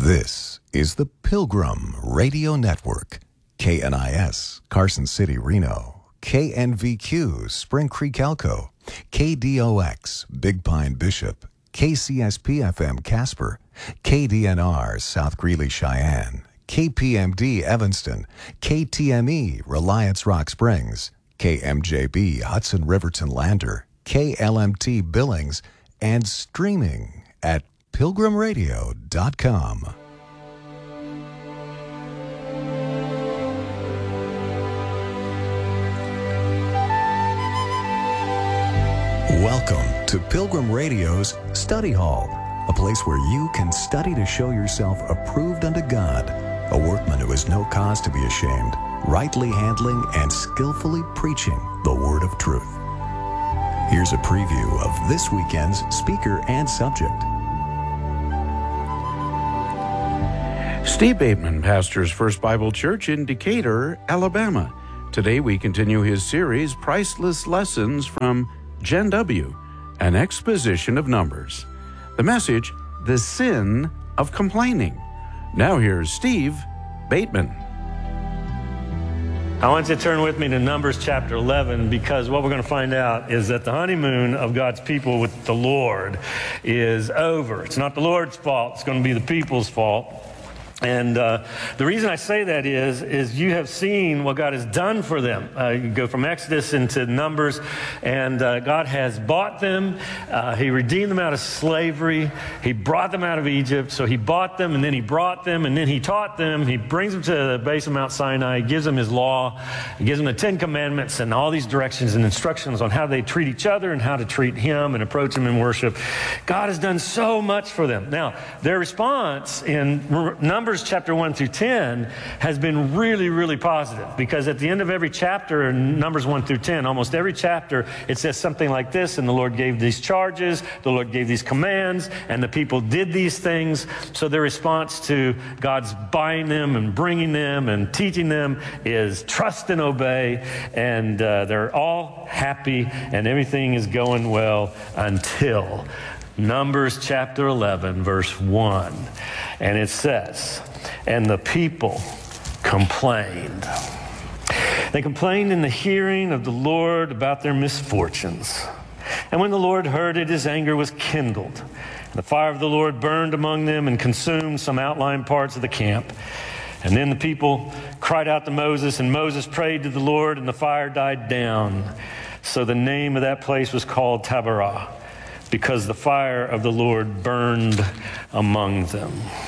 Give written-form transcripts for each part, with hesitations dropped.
This is the Pilgrim Radio Network. KNIS, Carson City, Reno. KNVQ, Spring Creek, Elko. KDOX, Big Pine, Bishop. KCSP-FM, Casper. KDNR, South Greeley, Cheyenne. KPMD, Evanston. KTME, Reliance, Rock Springs. KMJB, Hudson Riverton, Lander. KLMT, Billings. And streaming at pilgrimradio.com. Welcome to Pilgrim Radio's Study Hall, a place where you can study to show yourself approved unto God, a workman who has no cause to be ashamed, rightly handling and skillfully preaching the word of truth. Here's a preview of this weekend's speaker and subject. Steve Bateman pastors First Bible Church in Decatur, Alabama. Today we continue his series, Priceless Lessons from Gen W, an exposition of Numbers. The message, the sin of complaining. Now here's Steve Bateman. I want you to turn with me to Numbers chapter 11, because what we're going to find out is that the honeymoon of God's people with the Lord is over. It's not the Lord's fault. It's going to be the people's fault. And the reason I say that is you have seen what God has done for them. You go from Exodus into Numbers, and God has bought them. He redeemed them out of slavery. He brought them out of Egypt. So he bought them, and then he brought them, and then he taught them. He brings them to the base of Mount Sinai. He gives them his law. He gives them the 10 Commandments and all these directions and instructions on how they treat each other and how to treat him and approach him in worship. God has done so much for them. Now, their response in Numbers chapter 1 through 10 has been really, really positive, because at the end of every chapter in Numbers 1 through 10, almost every chapter, it says something like this: and the Lord gave these charges, the Lord gave these commands, and the people did these things. So their response to God's buying them and bringing them and teaching them is trust and obey, and they're all happy and everything is going well until Numbers chapter 11, verse 1. And it says, and the people complained. They complained in the hearing of the Lord about their misfortunes. And when the Lord heard it, his anger was kindled. And the fire of the Lord burned among them and consumed some outlying parts of the camp. And then the people cried out to Moses, and Moses prayed to the Lord, and the fire died down. So the name of that place was called Taberah, because the fire of the Lord burned among them.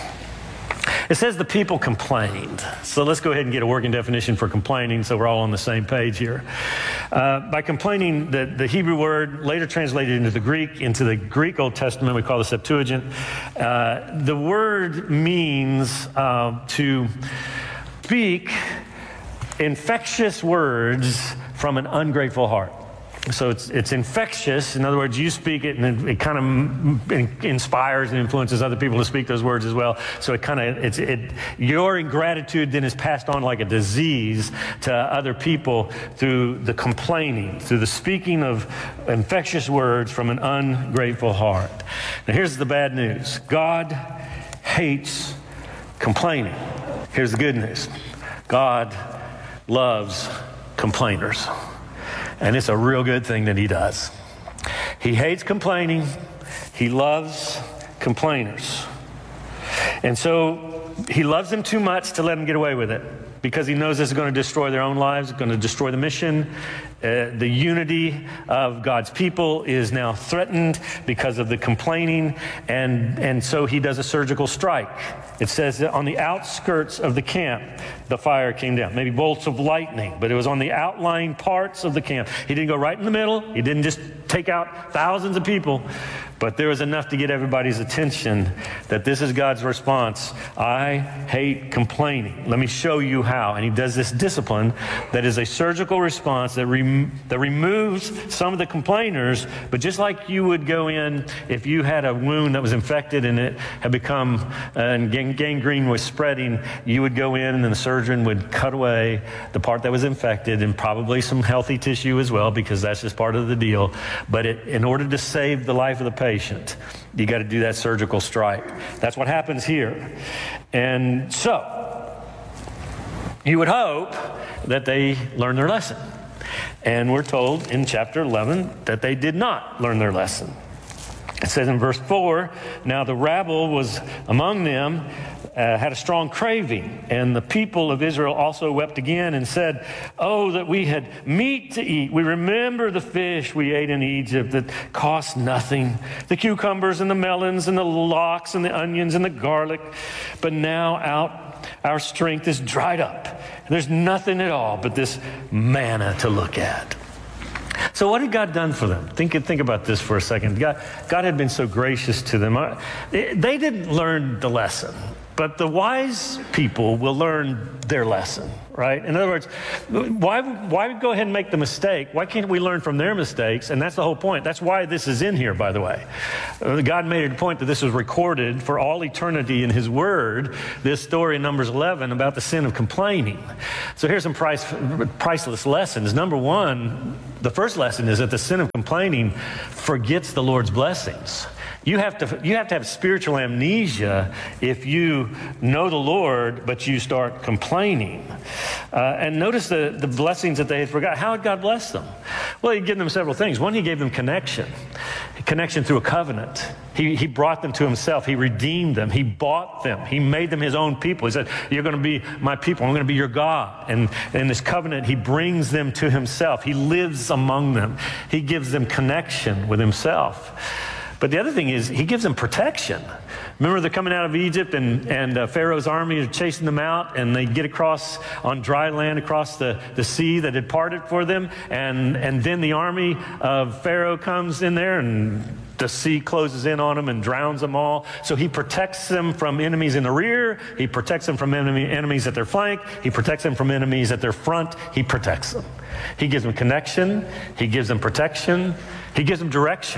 It says the people complained. So let's go ahead and get a working definition for complaining so we're all on the same page here. By complaining, the Hebrew word later translated into the Greek Old Testament, we call the Septuagint. The word means to speak infectious words from an ungrateful heart. So it's infectious. In other words, you speak it, and it kind of inspires and influences other people to speak those words as well. So your ingratitude then is passed on like a disease to other people through the complaining, through the speaking of infectious words from an ungrateful heart. Now here's the bad news: God hates complaining. Here's the good news: God loves complainers. And it's a real good thing that he does. He hates complaining. He loves complainers. And so he loves them too much to let them get away with it, because he knows this is going to destroy their own lives, going to destroy the mission. The unity of God's people is now threatened because of the complaining, and so he does a surgical strike. It says that on the outskirts of the camp, the fire came down. Maybe bolts of lightning, but it was on the outlying parts of the camp. He didn't go right in the middle. He didn't just take out thousands of people, but there was enough to get everybody's attention that this is God's response. I hate complaining. Let me show you how. And he does this discipline that is a surgical response that removes some of the complainers, but just like you would go in if you had a wound that was infected and it had become, and gangrene was spreading, you would go in and then the surgeon would cut away the part that was infected and probably some healthy tissue as well, because that's just part of the deal. But in order to save the life of the patient, You got to do that surgical strike. That's what happens here. And so, you would hope that they learned their lesson. And we're told in chapter 11 that they did not learn their lesson. It says in verse 4, now the rabble was among them, had a strong craving, and the people of Israel also wept again and said, oh, that we had meat to eat. We remember the fish we ate in Egypt that cost nothing, the cucumbers and the melons and the lox and the onions and the garlic. But now our strength is dried up. There's nothing at all but this manna to look at. So what had God done for them? Think about this for a second. God had been so gracious to them. They didn't learn the lesson, but the wise people will learn their lesson, right? In other words, why go ahead and make the mistake? Why can't we learn from their mistakes? And that's the whole point. That's why this is in here, by the way. God made it a point that this was recorded for all eternity in His Word, this story in Numbers 11 about the sin of complaining. So here's some priceless lessons. Number one, the first lesson is that the sin of complaining forgets the Lord's blessings. You have to have spiritual amnesia if you know the Lord, but you start complaining. And notice the blessings that they had forgot. How had God blessed them? Well, He'd given them several things. One, He gave them connection through a covenant. He brought them to Himself. He redeemed them. He bought them. He made them His own people. He said, you're going to be my people. I'm going to be your God. And in this covenant, He brings them to Himself. He lives among them. He gives them connection with Himself. But the other thing is, He gives them protection. Remember, they're coming out of Egypt, and Pharaoh's army is chasing them out, and they get across on dry land, across the sea that had parted for them, and then the army of Pharaoh comes in there, and the sea closes in on them and drowns them all. So He protects them from enemies in the rear. He protects them from enemies at their flank. He protects them from enemies at their front. He protects them. He gives them connection. He gives them protection. He gives them direction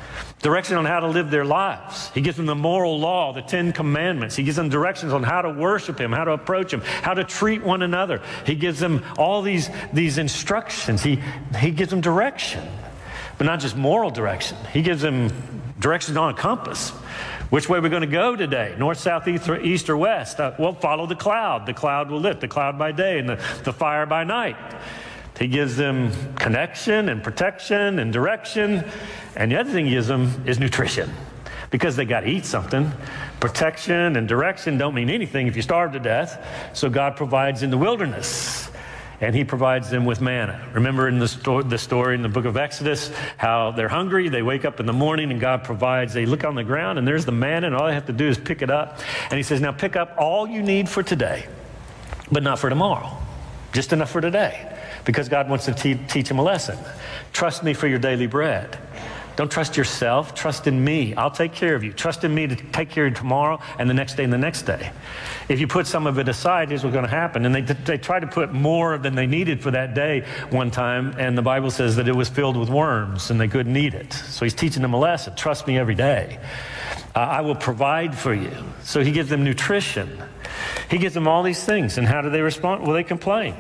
on how to live their lives. He gives them the moral law, the 10 commandments. He gives them directions on how to worship Him, how to approach Him, how to treat one another. He gives them all these instructions. He gives them direction, but not just moral direction. He gives them directions on a compass. Which way are we going to go today? North, south, east, or west? Well, follow the cloud. The cloud will lit, the cloud by day and the fire by night. He gives them connection and protection and direction. And the other thing He gives them is nutrition, because they got to eat something. Protection and direction don't mean anything if you starve to death. So God provides in the wilderness, and He provides them with manna. Remember in the story in the book of Exodus, how they're hungry, they wake up in the morning, and God provides. They look on the ground, and there's the manna, and all they have to do is pick it up. And He says, now pick up all you need for today, but not for tomorrow, just enough for today. Because God wants to teach them a lesson. Trust Me for your daily bread. Don't trust yourself. Trust in Me. I'll take care of you. Trust in Me to take care of you tomorrow and the next day and the next day. If you put some of it aside, here's what's going to happen. And they tried to put more than they needed for that day one time, and the Bible says that it was filled with worms and they couldn't eat it. So He's teaching them a lesson. Trust Me every day. I will provide for you. So He gives them nutrition. He gives them all these things. And how do they respond? Well, they complain.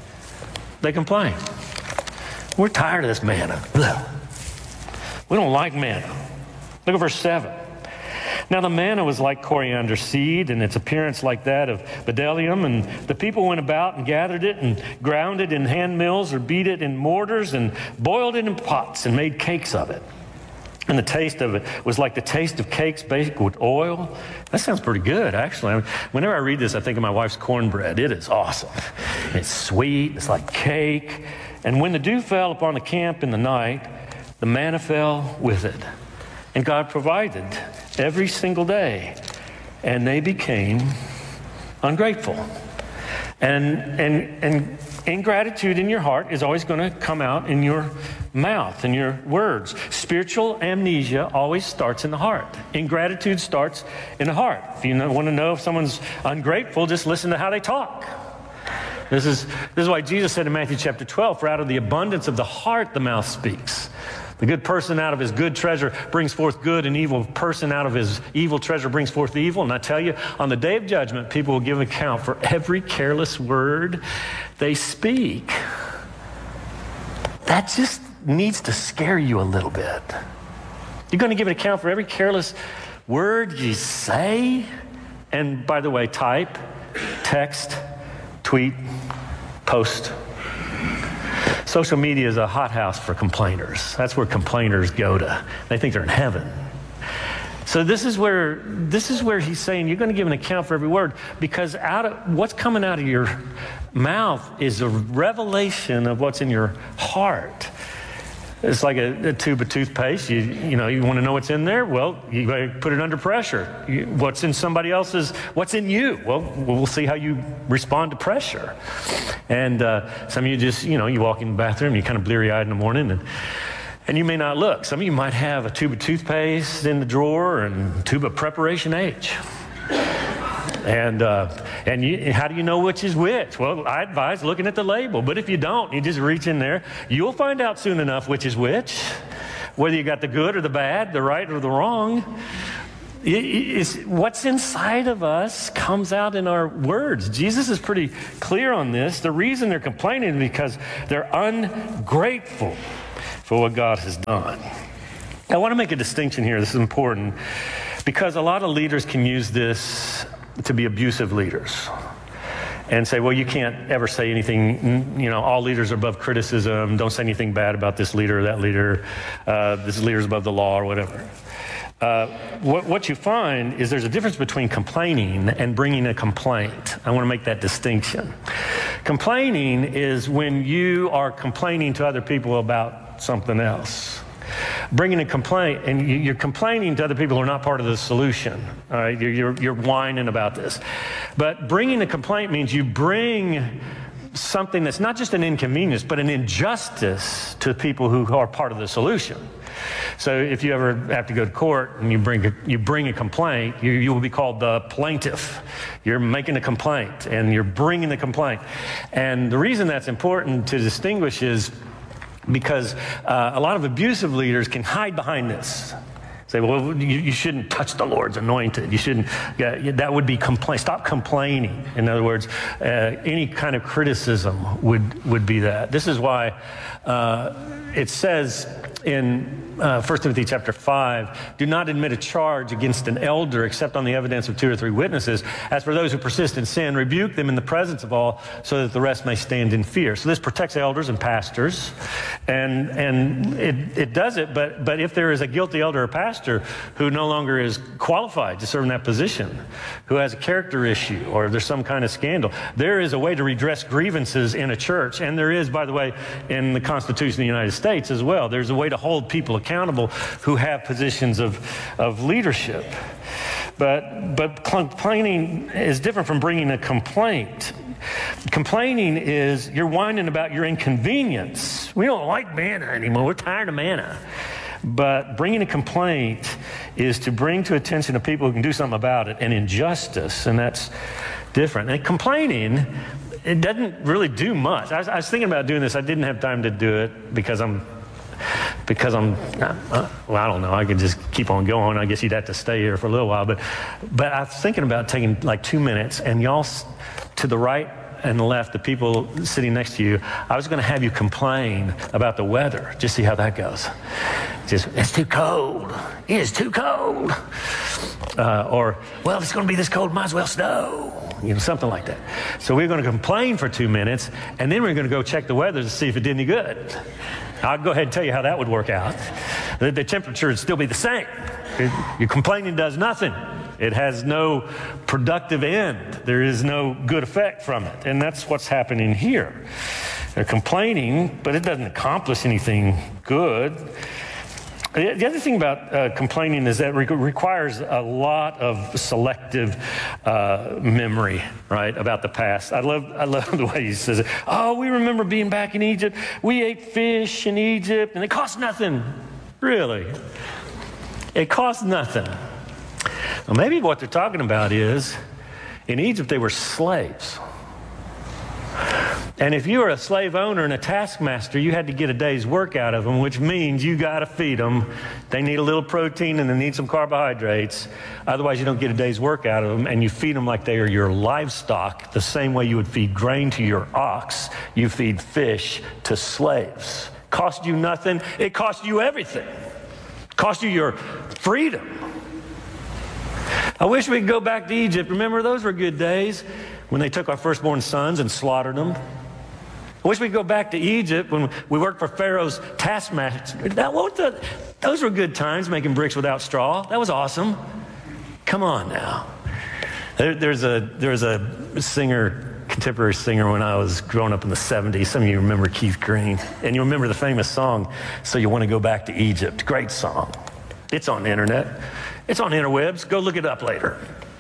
They complain. We're tired of this manna. We don't like manna. Look at verse 7. Now the manna was like coriander seed, and its appearance like that of bdellium. And the people went about and gathered it and ground it in hand mills or beat it in mortars and boiled it in pots and made cakes of it. And the taste of it was like the taste of cakes baked with oil. That sounds pretty good, actually. Whenever I read this, I think of my wife's cornbread. It is awesome. It's sweet. It's like cake. And when the dew fell upon the camp in the night, the manna fell with it. And God provided every single day. And they became ungrateful. And ingratitude in your heart is always going to come out in your mouth and your words. Spiritual amnesia always starts in the heart. Ingratitude starts in the heart. If you want to know if someone's ungrateful, just listen to how they talk. This is why Jesus said in Matthew chapter 12, for out of the abundance of the heart the mouth speaks. The good person out of his good treasure brings forth good, and evil person out of his evil treasure brings forth evil. And I tell you, on the day of judgment, people will give account for every careless word they speak. That just needs to scare you a little bit. You're going to give an account for every careless word you say. And by the way, type, text, tweet, post. Social media is a hothouse for complainers. That's where complainers go to. They think they're in heaven. So this is where he's saying you're going to give an account for every word, because what's coming out of your mouth is a revelation of what's in your heart. It's like a tube of toothpaste. You want to know what's in there? Well, you got to put it under pressure. What's in somebody else's? What's in you? Well, we'll see how you respond to pressure. And some of you just, you walk in the bathroom, you're kind of bleary-eyed in the morning, and you may not look. Some of you might have a tube of toothpaste in the drawer and a tube of Preparation H. And how do you know which is which? Well, I advise looking at the label. But if you don't, you just reach in there. You'll find out soon enough which is which, whether you got the good or the bad, the right or the wrong. What's inside of us comes out in our words. Jesus is pretty clear on this. The reason they're complaining is because they're ungrateful for what God has done. I want to make a distinction here. This is important because a lot of leaders can use this to be abusive leaders and say, well, you can't ever say anything, all leaders are above criticism. Don't say anything bad about this leader or that leader. This leader's above the law or whatever. What you find is there's a difference between complaining and bringing a complaint. I want to make that distinction. Complaining is when you are complaining to other people about something else. Bringing a complaint, and you're complaining to other people who are not part of the solution. All right, you're whining about this. But bringing a complaint means you bring something that's not just an inconvenience, but an injustice to people who are part of the solution. So if you ever have to go to court and you bring a complaint, you will be called the plaintiff. You're making a complaint, and you're bringing the complaint. And the reason that's important to distinguish is because a lot of abusive leaders can hide behind this. Say, well, you shouldn't touch the Lord's anointed. You shouldn't, that would be complaint. Stop complaining. In other words, any kind of criticism would be that. This is why it says in 1 Timothy chapter 5, do not admit a charge against an elder except on the evidence of 2 or 3 witnesses. As for those who persist in sin, rebuke them in the presence of all so that the rest may stand in fear. So this protects elders and pastors. And it does it, but if there is a guilty elder or pastor who no longer is qualified to serve in that position, who has a character issue or there's some kind of scandal, there is a way to redress grievances in a church. And there is, by the way, in the Constitution of the United States as well. There's a way to hold people accountable who have positions of leadership. But complaining is different from bringing a complaint. Complaining is you're whining about your inconvenience. We don't like manna anymore. We're tired of manna. But bringing a complaint is to bring to attention of people who can do something about it an injustice, and that's different. And complaining, it doesn't really do much. I was thinking about doing this. I didn't have time to do it because I'm, well, I don't know. I could just keep on going. I guess you'd have to stay here for a little while. But I was thinking about taking like 2 minutes, and y'all to the right and the left, the people sitting next to you, I was going to have you complain about the weather. Just see how that goes. It's too cold. It is too cold. Or, well, if it's going to be this cold, might as well snow. Something like that. So we're going to complain for 2 minutes, and then we're going to go check the weather to see if it did any good. I'll go ahead and tell you how that would work out. The temperature would still be the same. Your complaining does nothing. It has no productive end. There is no good effect from it. And that's what's happening here. They're complaining, but it doesn't accomplish anything good. The other thing about complaining is that it requires a lot of selective memory, right, about the past. I love the way he says it. Oh, we remember being back in Egypt. We ate fish in Egypt, and it cost nothing. Really. It cost nothing. Well, maybe what they're talking about is, in Egypt, they were slaves. And if you were a slave owner and a taskmaster, you had to get a day's work out of them, which means you got to feed them. They need a little protein and they need some carbohydrates. Otherwise, you don't get a day's work out of them, and you feed them like they are your livestock, the same way you would feed grain to your ox. You feed fish to slaves. Cost you nothing. It cost you everything. Cost you your freedom. I wish we could go back to Egypt. Remember, those were good days when they took our firstborn sons and slaughtered them. I wish we could go back to Egypt when we worked for Pharaoh's taskmaster. Those were good times, making bricks without straw. That was awesome. Come on now. There's a singer, contemporary singer, when I was growing up in the 70s. Some of you remember Keith Green. And you remember the famous song, So You Want to Go Back to Egypt. Great song. It's on the internet. It's on interwebs. Go look it up later.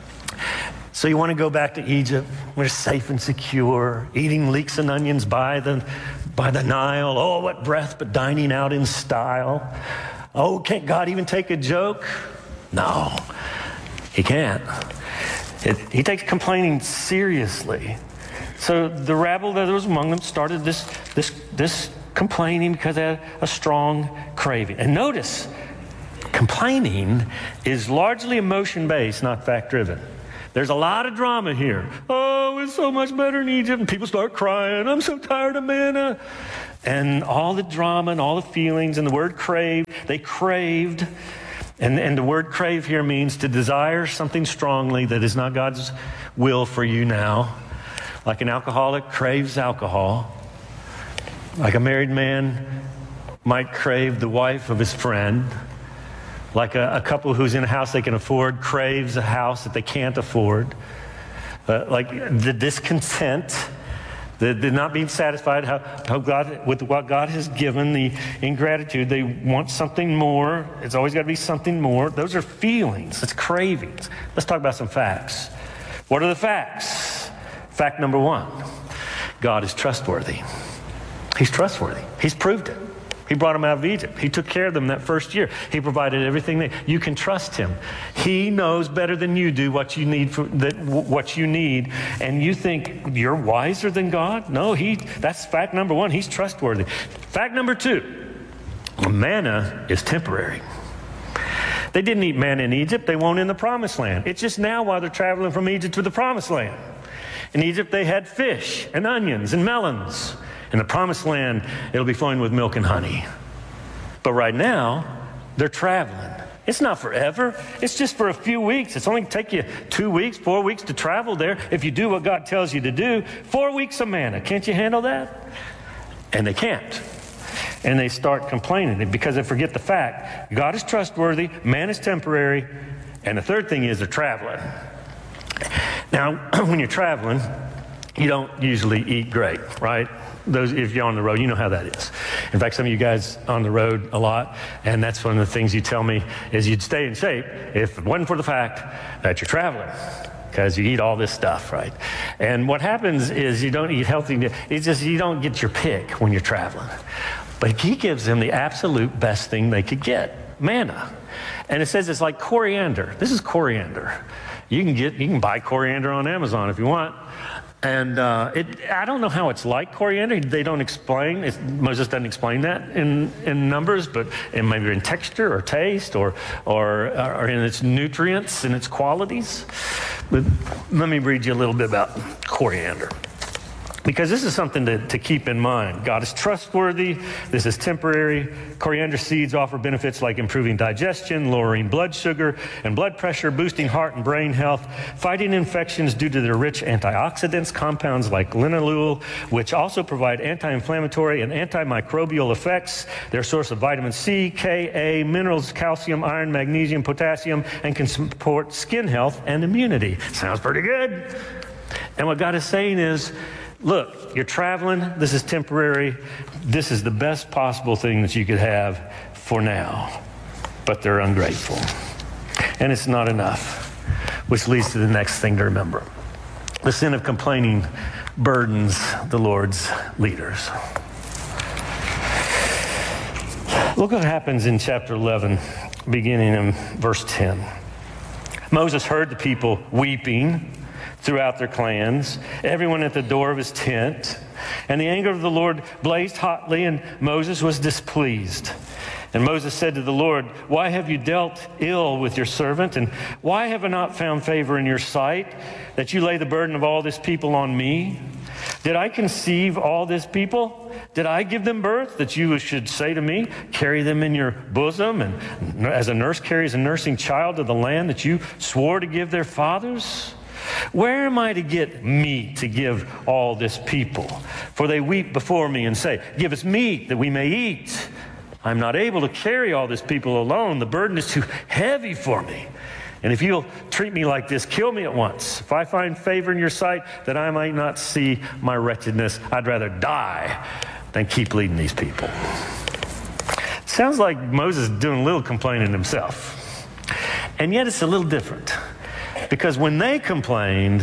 So you want to go back to Egypt? We're safe and secure, eating leeks and onions by the Nile. Oh, what breath, but dining out in style. Oh, can't God even take a joke? No, he can't. He takes complaining seriously. So the rabble that was among them started this complaining because they had a strong craving. And notice, complaining is largely emotion-based, not fact-driven. There's a lot of drama here. Oh, it's so much better in Egypt. And people start crying. I'm so tired of manna. And all the drama and all the feelings and the word crave, they craved. And the word crave here means to desire something strongly that is not God's will for you now. Like an alcoholic craves alcohol. Like a married man might crave the wife of his friend. Like a couple who's in a house they can afford craves a house that they can't afford. Like the discontent, the not being satisfied with what God has given, the ingratitude. They want something more. It's always got to be something more. Those are feelings. It's cravings. Let's talk about some facts. What are the facts? Fact number one, God is trustworthy. He's trustworthy. He's proved it. He brought them out of Egypt. He took care of them that first year. He provided everything. You can trust him. He knows better than you do what you need, and you think you're wiser than God? No, that's fact number one. He's trustworthy. Fact number two, manna is temporary. They didn't eat manna in Egypt. They won't in the Promised Land. It's just now while they're traveling from Egypt to the Promised Land. In Egypt, they had fish and onions and melons. In the Promised Land, it'll be flowing with milk and honey. But right now, they're traveling. It's not forever. It's just for a few weeks. It's only take you 2 weeks, 4 weeks to travel there. If you do what God tells you to do, 4 weeks of manna. Can't you handle that? And they can't. And they start complaining because they forget the fact. God is trustworthy. Man is temporary. And the third thing is they're traveling. Now, when you're traveling, you don't usually eat great, right? If you're on the road, you know how that is. In fact, some of you guys on the road a lot, and that's one of the things you tell me is you'd stay in shape if it wasn't for the fact that you're traveling, because you eat all this stuff, right? And what happens is you don't eat healthy. It's just you don't get your pick when you're traveling. But he gives them the absolute best thing they could get, manna. And it says it's like coriander. This is coriander. You can buy coriander on Amazon if you want. And I don't know how it's like coriander. They don't explain. Moses doesn't explain that in numbers, but maybe in texture or taste or in its nutrients and its qualities. But let me read you a little bit about coriander. Because this is something to keep in mind. God is trustworthy. This is temporary. Coriander seeds offer benefits like improving digestion, lowering blood sugar and blood pressure, boosting heart and brain health, fighting infections due to their rich antioxidants, compounds like linalool, which also provide anti-inflammatory and antimicrobial effects. They're a source of vitamin C, K, A, minerals, calcium, iron, magnesium, potassium, and can support skin health and immunity. Sounds pretty good. And what God is saying is, look, you're traveling. This is temporary. This is the best possible thing that you could have for now. But they're ungrateful. And it's not enough. Which leads to the next thing to remember. The sin of complaining burdens the Lord's leaders. Look what happens in chapter 11, beginning in verse 10. Moses heard the people weeping throughout their clans, everyone at the door of his tent. And the anger of the Lord blazed hotly, and Moses was displeased. And Moses said to the Lord, "Why have you dealt ill with your servant? And why have I not found favor in your sight, that you lay the burden of all this people on me? Did I conceive all this people? Did I give them birth that you should say to me, carry them in your bosom, and as a nurse carries a nursing child to the land that you swore to give their fathers? Where am I to get meat to give all this people? For they weep before me and say, give us meat that we may eat. I'm not able to carry all this people alone. The burden is too heavy for me. And if you'll treat me like this, kill me at once. If I find favor in your sight, that I might not see my wretchedness, I'd rather die than keep leading these people. Sounds like Moses doing a little complaining himself. And yet it's a little different. Because when they complained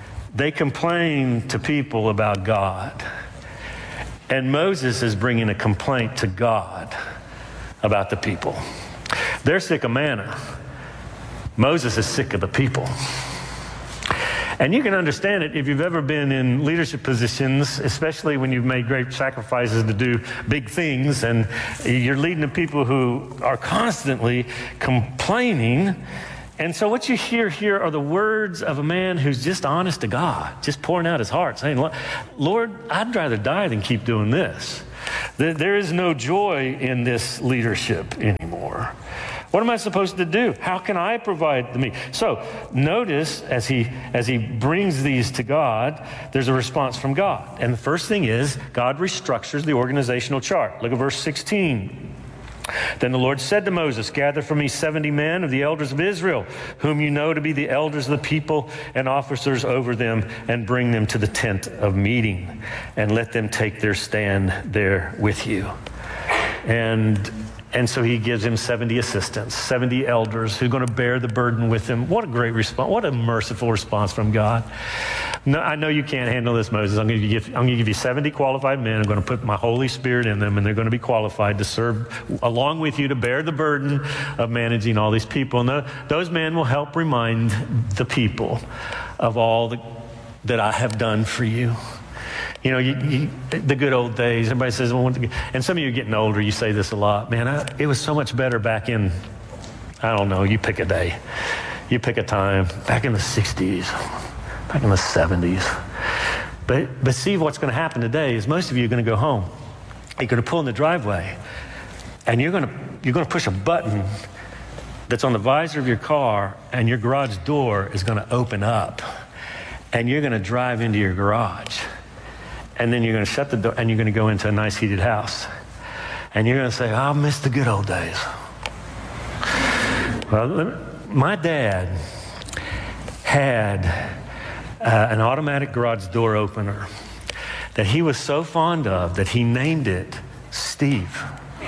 to people about God. And Moses is bringing a complaint to God about the people. They're sick of manna. Moses is sick of the people. And you can understand it if you've ever been in leadership positions, especially when you've made great sacrifices to do big things, and you're leading the people who are constantly complaining. And so what you hear here are the words of a man who's just honest to God, just pouring out his heart, saying, Lord, I'd rather die than keep doing this. There is no joy in this leadership anymore. What am I supposed to do? How can I provide the meat? So notice as he brings these to God, there's a response from God. And the first thing is God restructures the organizational chart. Look at verse 16. Then the Lord said to Moses, gather for me 70 men of the elders of Israel, whom you know to be the elders of the people and officers over them, and bring them to the tent of meeting, and let them take their stand there with you. And so he gives him 70 assistants, 70 elders who are going to bear the burden with him. What a great response. What a merciful response from God. No, I know you can't handle this, Moses. I'm going to give you 70 qualified men. I'm going to put my Holy Spirit in them, and they're going to be qualified to serve along with you to bear the burden of managing all these people. And those men will help remind the of all that I have done for you. You know, the good old days. Everybody says, and some of you are getting older, you say this a lot. Man, it was so much better back in, I don't know, you pick a day. You pick a time. Back in the 60s, back in the 70s. But see, what's going to happen today is most of you are going to go home. You're going to pull in the driveway, and you're going to push a button that's on the visor of your car, and your garage door is going to open up, and you're going to drive into your garage. And then you're going to shut the door, and you're going to go into a nice heated house. And you're going to say, I'll miss the good old days. Well, my dad had an automatic garage door opener that he was so fond of that he named it Steve.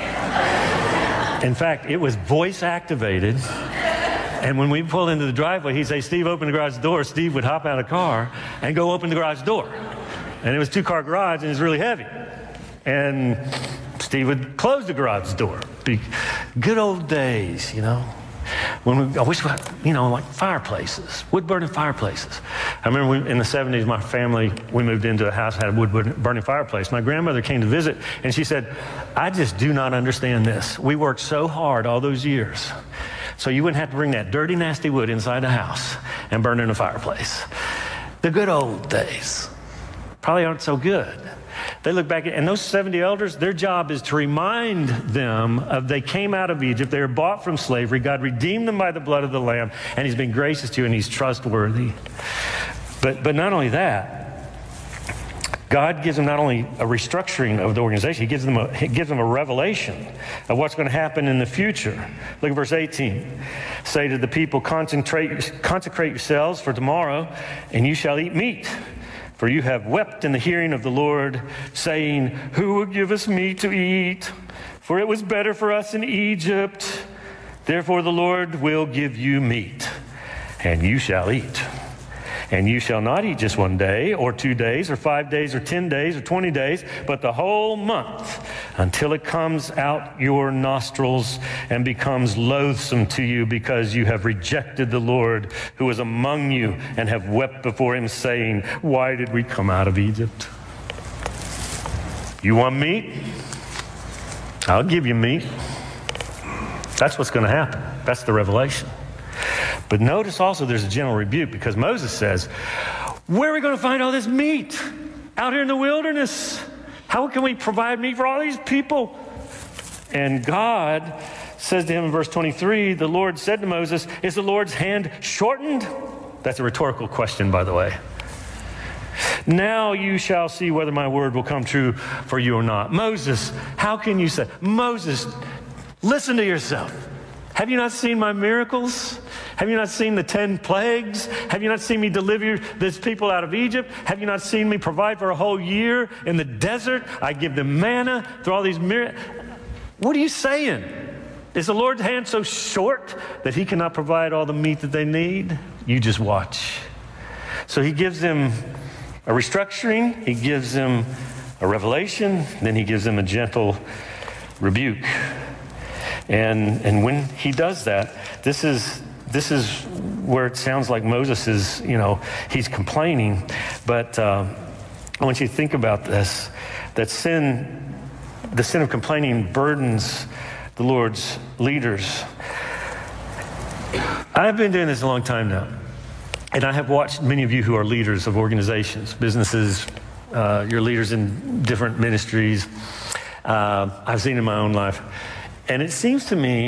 In fact, it was voice activated. And when we pulled into the driveway, he'd say, Steve, open the garage door. Steve would hop out of the car and go open the garage door. And it was a 2-car garage, and it was really heavy. And Steve would close the garage door. Good old days, you know. I wish we had, like fireplaces, wood-burning fireplaces. I remember in the 70s, my family, we moved into a house that had a wood-burning fireplace. My grandmother came to visit, and she said, I just do not understand this. We worked so hard all those years, so you wouldn't have to bring that dirty, nasty wood inside the house and burn it in a fireplace. The good old days probably aren't so good. They look back, and those 70 elders, their job is to remind them of they came out of Egypt, they were bought from slavery, God redeemed them by the blood of the Lamb, and he's been gracious to you, and he's trustworthy. But not only that, God gives them not only a restructuring of the organization, he gives them a revelation of what's going to happen in the future. Look at verse 18. Say to the people, consecrate yourselves for tomorrow, and you shall eat meat. For you have wept in the hearing of the Lord, saying, who will give us meat to eat? For it was better for us in Egypt. Therefore the Lord will give you meat, and you shall eat. And you shall not eat just 1 day, or 2 days, or 5 days, or 10 days, or 20 days, but the whole month, until it comes out your nostrils and becomes loathsome to you, because you have rejected the Lord who is among you, and have wept before him, saying, why did we come out of Egypt? You want meat? I'll give you meat. That's what's going to happen. That's the revelation. But notice also there's a gentle rebuke, because Moses says, where are we going to find all this meat? out here in the wilderness? How can we provide meat for all these people? And God says to him in verse 23, the Lord said to Moses, is the Lord's hand shortened? That's a rhetorical question, by the way. Now you shall see whether my word will come true for you or not. Moses, how can you say? Moses, listen to yourself. Have you not seen my miracles? Have you not seen the 10 plagues? Have you not seen me deliver this people out of Egypt? Have you not seen me provide for a whole year in the desert? I give them manna through all these miracles. What are you saying? Is the Lord's hand so short that he cannot provide all the meat that they need? You just watch. So he gives them a restructuring, he gives them a revelation, then he gives them a gentle rebuke. And when he does that, this is where it sounds like Moses is, he's complaining. But I want you to think about this, that the sin of complaining burdens the Lord's leaders. I've been doing this a long time now. And I have watched many of you who are leaders of organizations, businesses, you're leaders in different ministries. I've seen in my own life. And it seems to me